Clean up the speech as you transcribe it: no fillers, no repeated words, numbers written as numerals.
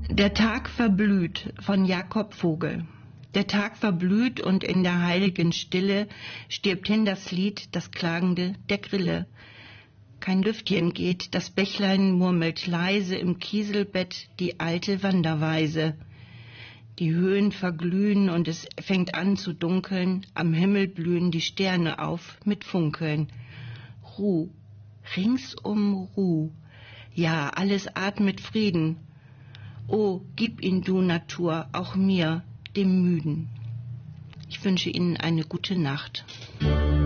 Der Tag verblüht von Jakob Vogel. Der Tag verblüht und in der heiligen Stille stirbt hin das Lied, das Klagende der Grille. Kein Lüftchen geht, das Bächlein murmelt leise im Kieselbett die alte Wanderweise. Die Höhen verglühen und es fängt an zu dunkeln, am Himmel blühen die Sterne auf mit Funkeln. Ruh, ringsum Ruh, ja, alles atmet Frieden. O, gib ihn du Natur, auch mir, dem Müden. Ich wünsche Ihnen eine gute Nacht.